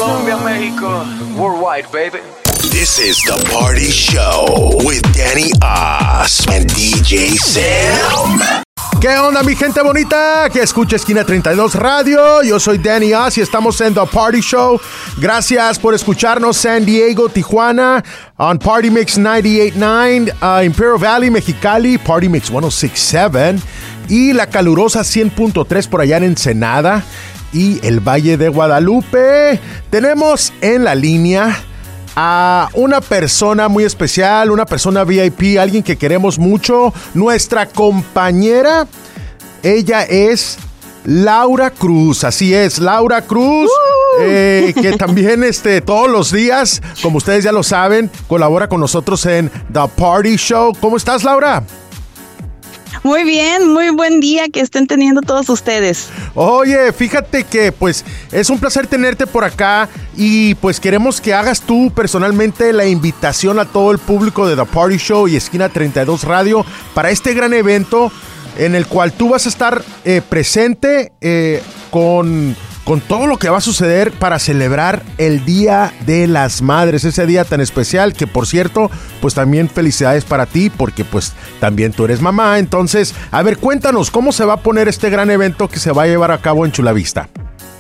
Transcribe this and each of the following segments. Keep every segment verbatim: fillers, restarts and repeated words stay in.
Colombia, México, worldwide, baby. This is The Party Show with Danny Oz and D J Sam. ¿Qué onda, mi gente bonita? Que escucha Esquina treinta y dos Radio. Yo soy Danny Oz y estamos en The Party Show. Gracias por escucharnos, San Diego, Tijuana, on Party Mix noventa y ocho punto nueve, uh, Imperial Valley, Mexicali, Party Mix ciento sesenta y siete y la calurosa cien punto tres por allá en Ensenada y el Valle de Guadalupe. Tenemos en la línea a una persona muy especial, una persona V I P, alguien que queremos mucho, nuestra compañera. Ella es Laura Cruz, así es, Laura Cruz, uh. eh, que también este, todos los días, como ustedes ya lo saben, colabora con nosotros en The Party Show. ¿Cómo estás, Laura? Muy bien, muy buen día que estén teniendo todos ustedes. Oye, fíjate que pues es un placer tenerte por acá y pues queremos que hagas tú personalmente la invitación a todo el público de The Party Show y Esquina treinta y dos Radio para este gran evento en el cual tú vas a estar eh, presente eh, con... con todo lo que va a suceder para celebrar el Día de las Madres, ese día tan especial que, por cierto, pues también felicidades para ti porque pues también tú eres mamá. Entonces, a ver, cuéntanos, ¿cómo se va a poner este gran evento que se va a llevar a cabo en Chula Vista?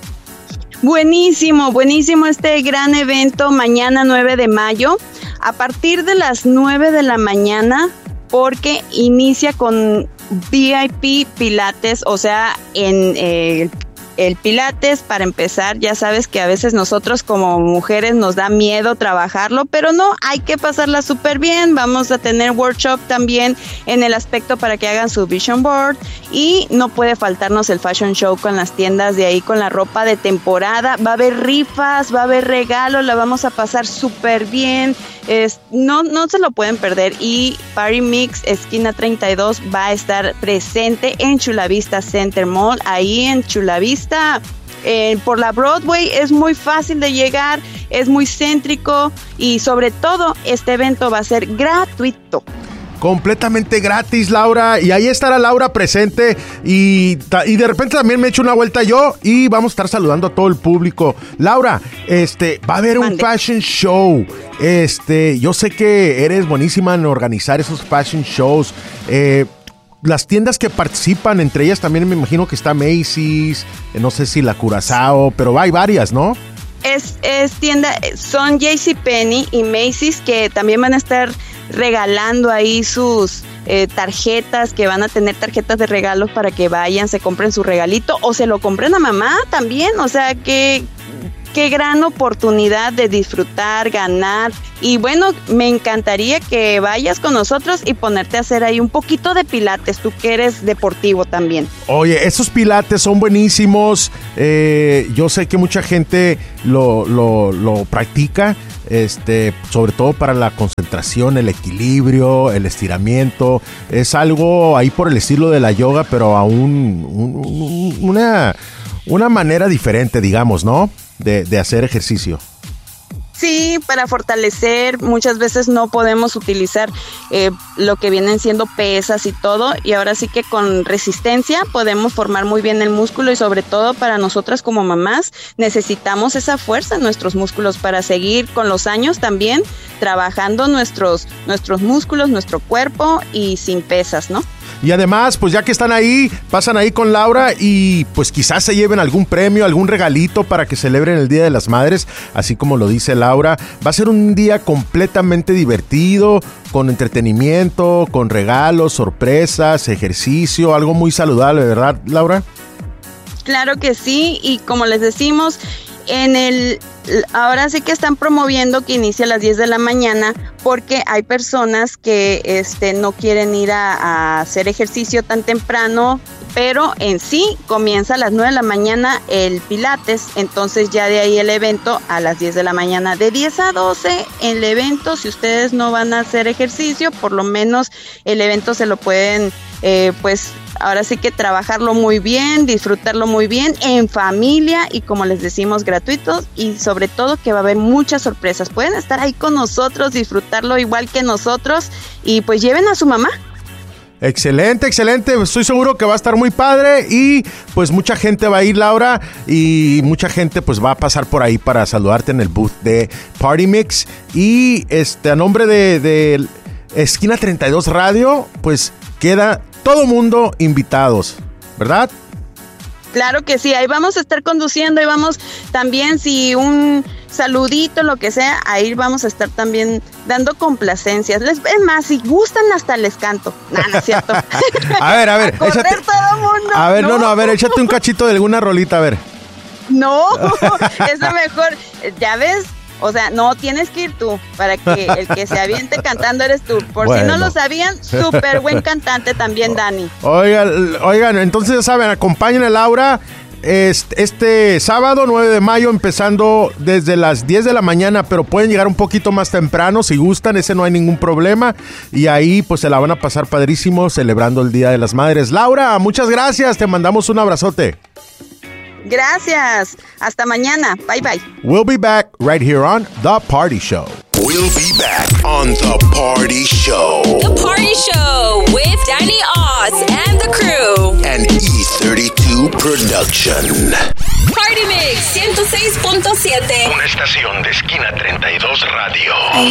Buenísimo, buenísimo este gran evento mañana nueve de mayo, a partir de las nueve de la mañana, porque inicia con V I P Pilates, o sea, en eh, el El Pilates, para empezar, ya sabes que a veces nosotros como mujeres nos da miedo trabajarlo, pero no, hay que pasarla súper bien. Vamos a tener workshop también en el aspecto para que hagan su vision board y no puede faltarnos el fashion show con las tiendas de ahí, con la ropa de temporada. Va a haber rifas, va a haber regalos, la vamos a pasar súper bien. Es, no, no se lo pueden perder. Y Party Mix Esquina treinta y dos va a estar presente en Chula Vista Center Mall, ahí en Chula Vista, eh, por la Broadway. Es muy fácil de llegar, es muy céntrico y sobre todo este evento va a ser gratuito. Completamente gratis, Laura, y ahí estará Laura presente y, y de repente también me echo una vuelta yo y vamos a estar saludando a todo el público. Laura, este, va a haber un fashion show, este, yo sé que eres buenísima en organizar esos fashion shows, eh, las tiendas que participan, entre ellas también me imagino que está Macy's, eh, no sé si la Curazao, pero hay varias, ¿no? Es, es tienda, son JCPenney y Macy's que también van a estar regalando ahí sus eh, tarjetas, que van a tener tarjetas de regalos para que vayan, se compren su regalito o se lo compren a mamá también. O sea, que qué gran oportunidad de disfrutar, ganar. Y bueno, me encantaría que vayas con nosotros y ponerte a hacer ahí un poquito de pilates, tú que eres deportivo también. Oye, esos pilates son buenísimos. Eh, yo sé que mucha gente lo, lo, lo practica, este, sobre todo para la concentración, el equilibrio, el estiramiento. Es algo ahí por el estilo de la yoga, pero a un, un, una, una manera diferente, digamos, ¿no? De, de hacer ejercicio. Sí, para fortalecer, muchas veces no podemos utilizar eh, lo que vienen siendo pesas y todo, y ahora sí que con resistencia podemos formar muy bien el músculo y sobre todo para nosotras como mamás necesitamos esa fuerza en nuestros músculos para seguir con los años también trabajando nuestros, nuestros músculos, nuestro cuerpo y sin pesas, ¿no? Y además, pues ya que están ahí, pasan ahí con Laura y pues quizás se lleven algún premio, algún regalito para que celebren el Día de las Madres, así como lo dice Laura. Va a ser un día completamente divertido, con entretenimiento, con regalos, sorpresas, ejercicio, algo muy saludable, ¿verdad, Laura? Claro que sí, y como les decimos, en el ahora sí que están promoviendo que inicie a las diez de la mañana porque hay personas que este, no quieren ir a, a hacer ejercicio tan temprano, pero en sí comienza a las nueve de la mañana el Pilates, entonces ya de ahí el evento a las diez de la mañana, de diez a doce el evento. Si ustedes no van a hacer ejercicio, por lo menos el evento se lo pueden eh, pues ahora sí que trabajarlo muy bien, disfrutarlo muy bien en familia y como les decimos gratuitos, y sobre todo que va a haber muchas sorpresas. Pueden estar ahí con nosotros, disfrutarlo igual que nosotros y pues lleven a su mamá. Excelente, excelente. Estoy seguro que va a estar muy padre y pues mucha gente va a ir, Laura, y mucha gente pues va a pasar por ahí para saludarte en el booth de Party Mix. Y este a nombre de, de Esquina treinta y dos Radio, pues queda todo mundo invitados, ¿verdad? Claro que sí, ahí vamos a estar conduciendo y vamos también, si un saludito, lo que sea, ahí vamos a estar también dando complacencias. Les, es más, si gustan hasta les canto. No, no es cierto. A ver, a ver, a correr échate, todo mundo. A ver, no, no, no, a ver, échate un cachito de alguna rolita, a ver. No, es lo mejor. Ya ves, o sea, no tienes que ir tú, para que el que se aviente cantando eres tú. Por bueno. Si no lo sabían, súper buen cantante también, Dani. Oigan, oigan, entonces ya saben, acompañen a Laura este, este sábado nueve de mayo, empezando desde las diez de la mañana, pero pueden llegar un poquito más temprano si gustan, ese no hay ningún problema. Y ahí pues se la van a pasar padrísimo celebrando el Día de las Madres. Laura, muchas gracias, te mandamos un abrazote. Gracias. Hasta mañana. Bye, bye. We'll be back right here on The Party Show. We'll be back on The Party Show. The Party Show with Danny Oz and the crew. An E thirty-two production. Party Mix ciento seis punto siete. Una estación de Esquina treinta y dos Radio.